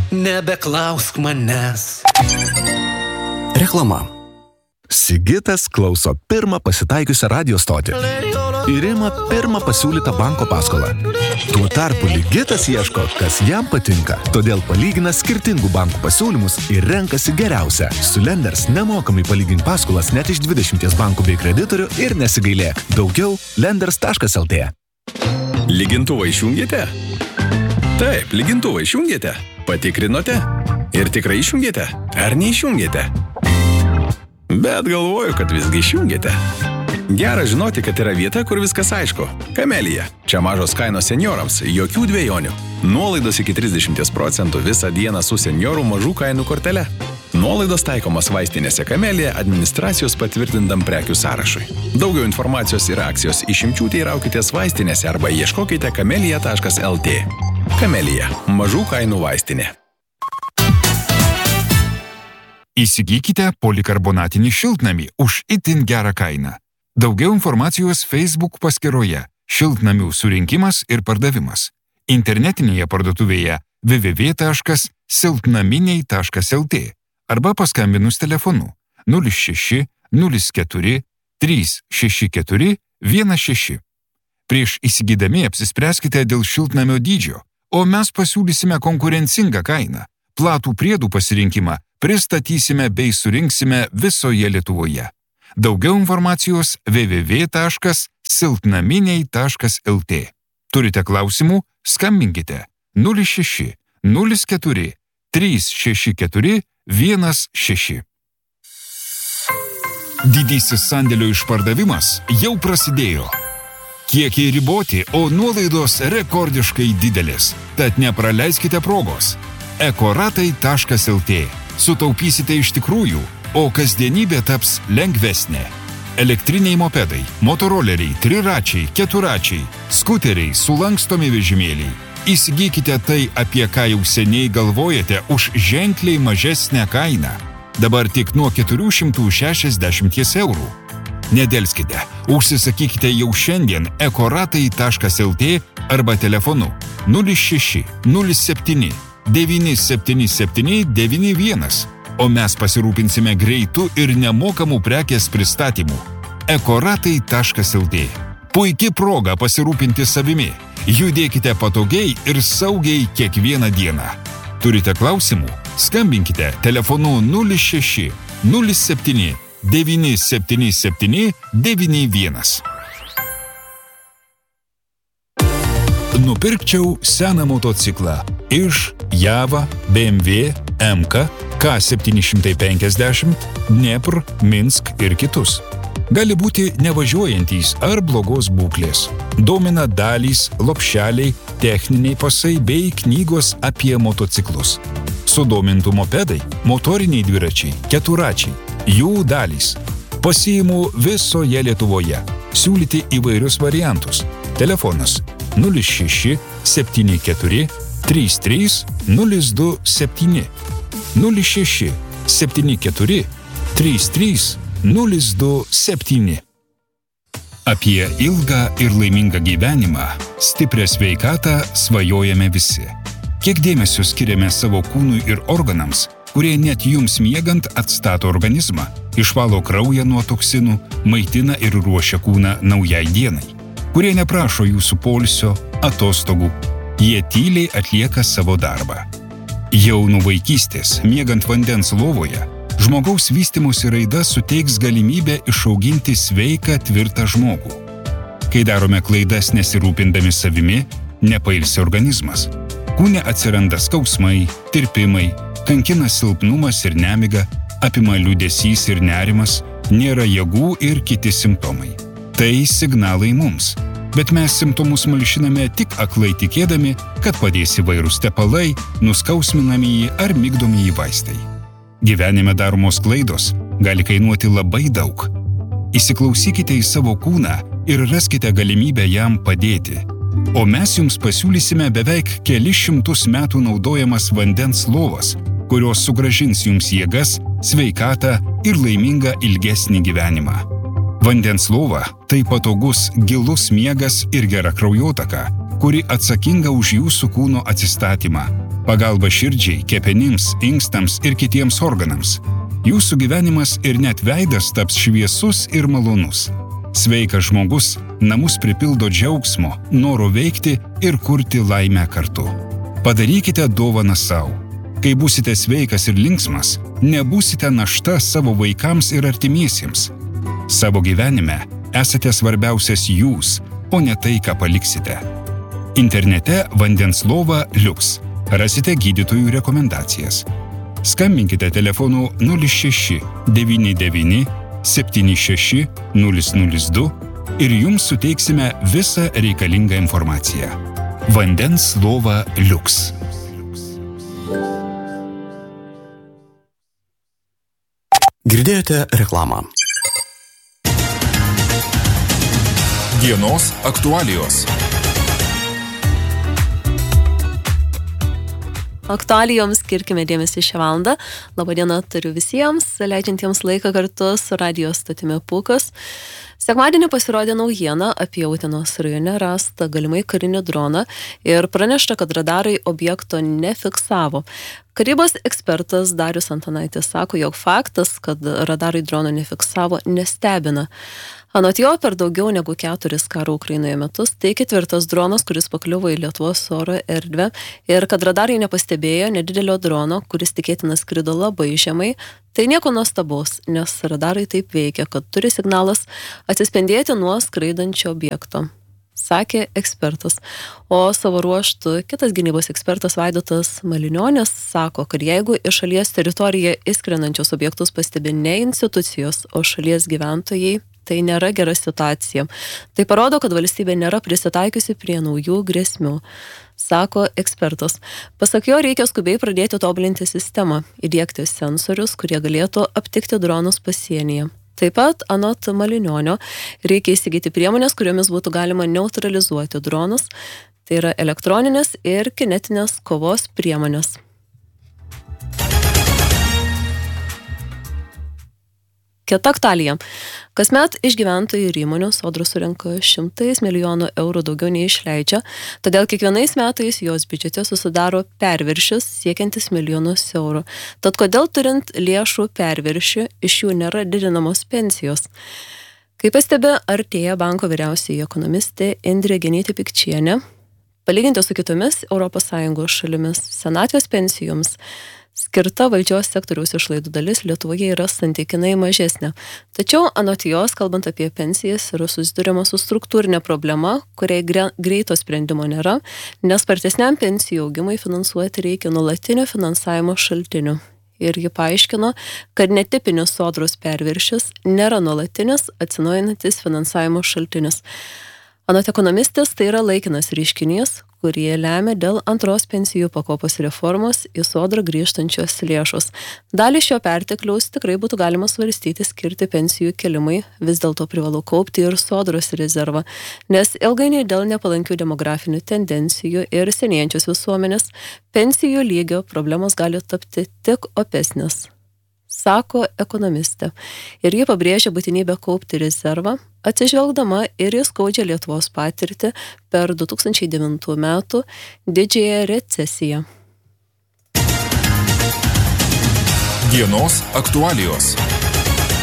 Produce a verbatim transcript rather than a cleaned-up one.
nebeklausk manęs. Reklama. Sigitas klauso pirmą pasitaikiusią radio stotį ir ima pirmą pasiūlytą banko paskolą. Tuo tarpu Ligitas ieško, kas jam patinka, todėl palygina skirtingų bankų pasiūlymus ir renkasi geriausią. Su Lenders nemokamai palygink paskolas net iš dvidešimties bankų bei kreditorių ir nesigailėk. Daugiau lenders taškas el tė. Lygintuvą išjungėte? Taip, lygintuvą išjungėte. Patikrinote? Ir tikrai išjungėte? Ar neišjungėte? Bet galvoju, kad visgi išjungėte. Gera žinoti, kad yra vieta, kur viskas aišku. Kamelija. Čia mažos kainos seniorams, jokių dvejonių. Nuolaidos iki trisdešimt procentų visą dieną su seniorų mažų kainų kortele. Nuolaidos taikomas vaistinėse Kamelija administracijos patvirtintam prekių sąrašui. Daugiau informacijos ir akcijos išimčių teiraukitės vaistinėse arba ieškokite kamelija taškas el tė. Kamelija. Mažų kainų vaistinė. Įsigykite polikarbonatinį šiltnamį už itin gerą kainą. Daugiau informacijos Facebook paskyroje Šiltnamių surinkimas ir pardavimas. Internetinėje parduotuvėje w w w taškas silpnaminiai taškas el tė arba paskambinus telefonu nulis šeši nulis keturi trys šeši keturi vienas šeši. Prieš įsigydami apsispręskite dėl šiltnamio dydžio, o mes pasiūlysime konkurencingą kainą. Platų priedų pasirinkimą pristatysime bei surinksime visoje Lietuvoje. Daugiau informacijos w w w taškas silpnaminiai taškas el tė. Turite klausimų? Skambinkite nulis šeši nulis keturi trys šeši keturi vienas šeši. Didysis sandėlio išpardavimas jau prasidėjo. Kiekiai riboti, o nuolaidos rekordiškai didelės. Tad nepraleiskite progos. ekoratai taškas el tė. Sutaupysite iš tikrųjų, o kasdienybė taps lengvesnė. Elektriniai mopedai, motoroleriai, triračiai, keturačiai, skuteriai, sulankstomi vežimėliai. Įsigykite tai, apie ką jau seniai galvojate, už ženkliai mažesnę kainą. Dabar tik nuo keturių šimtų šešiasdešimt eurų. Nedelskite, užsisakykite jau šiandien ekoratai taškas el tė arba telefonu nulis šeši nulis septyni devyni septyni septyni devyni vienas, o mes pasirūpinsime greitų ir nemokamų prekės pristatymų. ekoratai taškas el tė. Puiki proga pasirūpinti savimi. Judėkite patogiai ir saugiai kiekvieną dieną. Turite klausimų? Skambinkite telefonu nulis šeši nulis septyni devyni septyni septyni devyni vienas. Nupirkčiau seną motociklą iš Java, B M W, M K, K septyni šimtai penkiasdešimt, Dnepr, Minsk ir kitus. Gali būti nevažiuojantys ar blogos būklės. Domina dalys, lopšeliai, techniniai pasai bei knygos apie motociklus. Sudomintų mopedai, motoriniai dviračiai, keturačiai, jų dalys. Pasiimu visoje Lietuvoje. Siūlyti įvairius variantus. Telefonas nulis šeši septyni keturi trys trys nulis du septyni nulis šeši septyni keturi trys trys nulis du septyni. Apie ilgą ir laimingą gyvenimą, stiprią sveikatą svajojame visi. Kiek dėmesio skiriame savo kūnui ir organams, kurie net jums miegant atstato organizmą, išvalo kraują nuo toksinų, maitina ir ruošia kūną naujai dienai, kurie neprašo jūsų poilsio, atostogų. Jie tyliai atlieka savo darbą. Jau nuo vaikystės, miegant vandens lovoje, žmogaus vystymosi raida suteiks galimybę išauginti sveiką, tvirtą žmogų. Kai darome klaidas nesirūpindami savimi, nepailsi organizmas. Kūne atsiranda skausmai, tirpimai, kankina silpnumas ir nemiga, apima liūdesys ir nerimas, nėra jėgų ir kiti simptomai. Tai signalai mums. Bet mes simptomus malšiname tik aklai tikėdami, kad padės įvairūs tepalai, nuskausminamieji ar migdomieji vaistai. Gyvenime daromos klaidos gali kainuoti labai daug. Įsiklausykite į savo kūną ir raskite galimybę jam padėti. O mes jums pasiūlysime beveik kelis šimtus metų naudojamas vandens lovas, kurios sugrąžins jums jėgas, sveikatą ir laimingą ilgesnį gyvenimą. Vandens lova – tai patogus, gilus miegas ir gera kraujotaka, kuri atsakinga už jūsų kūno atsistatymą, pagalba širdžiai, kepenims, inkstams ir kitiems organams. Jūsų gyvenimas ir net veidas taps šviesus ir malonus. Sveikas žmogus namus pripildo džiaugsmo, noro veikti ir kurti laimę kartu. Padarykite dovaną savo. Kai būsite sveikas ir linksmas, nebūsite našta savo vaikams ir artimiesiems. Savo gyvenime esate svarbiausias jūs, o ne tai, ką paliksite. Internete Vandens lova Liuks. Rasite gydytojų rekomendacijas. Skambinkite telefonu nulis šeši devyni devyni septyni šeši nulis nulis du ir jums suteiksime visą reikalingą informaciją. Vandens lova Liuks. Girdėjote reklamą. Dienos aktualijos. Aktualijoms skirkime dėmesį šią valandą. Labadiena tariu visiems, leidžiantiems laiką kartu su radio stotimi Pūkas. Sekmadienį pasirodė naujiena apie Utenos rajone rastą galimai karinį droną ir pranešta, kad radarai objekto nefiksavo. Karybos ekspertas Darius Antanaitis sako, jog faktas, kad radarai drono nefiksavo, nestebina. Anot jo, per daugiau negu keturis karo Ukrainoje metus, tai ketvirtas dronas, kuris pakliuvo į Lietuvos oro erdvę ir kad radarai nepastebėjo nedidelio drono, kuris tikėtina skrido labai žemai, tai nieko nuostabaus, nes radarai taip veikia, kad turi signalas atsispindėti nuo skraidančio objekto, sakė ekspertas. O savo ruožtu kitas gynybos ekspertas Vaidotas Malinionis sako, kad jeigu iš šalies teritoriją įskrendančius objektus pastebi ne institucijos, o šalies gyventojai, tai nėra gera situacija. Tai parodo, kad valstybė nėra prisitaikiusi prie naujų grėsmių, sako ekspertas. Pasak jo, reikia skubiai pradėti tobulinti sistemą, įdiegti sensorius, kurie galėtų aptikti dronus pasienyje. Taip pat, anot Malinionio, reikia įsigyti priemonės, kuriomis būtų galima neutralizuoti dronus, tai yra elektroninės ir kinetinės kovos priemonės. Kita aktualija. Kasmet iš gyventojų ir įmonių Sodra surenka šimtais milijonų eurų daugiau nei išleidžia, todėl kiekvienais metais jos biudžete susidaro perviršis siekiantis milijonus eurų. Tad kodėl turint lėšų perviršį iš jų nėra didinamos pensijos? Kaip pastebi, artėja banko vyriausioji ekonomistė Indrė Genytė-Pikčienė, palyginti su kitomis Europos Sąjungos šalimis, senatvės pensijoms skirta valdžios sektoriaus išlaidų dalis Lietuvoje yra santykinai mažesnė. Tačiau, anot jos, kalbant apie pensijas, yra susiduriama su struktūrinė problema, kuriai greito sprendimo nėra, nes spartesniam pensijų augimui finansuoti reikia nuolatinio finansavimo šaltinių. Ir ji paaiškino, kad netipinis Sodros perviršis nėra nuolatinis atsinaujinantis finansavimo šaltinis. Anot ekonomistės, tai yra laikinas reiškinys, kurie lemia dėl antros pensijų pakopos reformos į Sodrą grįžtančios lėšos. Dalį šio pertekliaus tikrai būtų galima svarstyti skirti pensijų kelimai, vis dėlto privalu kaupti ir Sodros rezervą, nes ilgainiui dėl nepalankių demografinių tendencijų ir senėjančios visuomenės pensijų lygio problemos gali tapti tik opesnės, sako ekonomistė. Ir ji pabrėžia būtinybę kaupti rezervą, atsižvelgdama ir į skaudžią Lietuvos patirtį per du tūkstančiai devintų metų didžiąją recesiją. Dienos aktualijos.